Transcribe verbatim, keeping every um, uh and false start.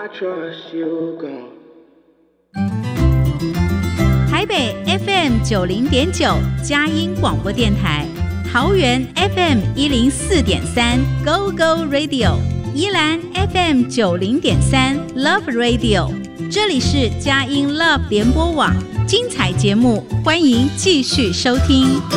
trust you gone。 台北 F M 九零点九佳音广播电台，桃园 F M 一零四点三 Go Go Radio， 宜兰 F M 九零点三 Love Radio。这里是佳音 Love 联播网，精彩节目，欢迎继续收听。